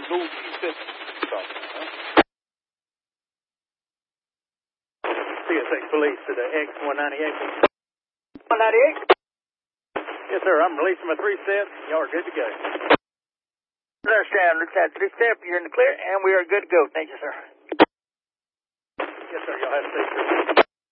go system. CSX police to the X198. 198? Yes, sir. I'm releasing my 3-step. Y'all are good to go. Understand. Let's have 3-step. You're in the clear, and we are good to go. Thank you, sir. Yes, sir. Y'all have a safe trip.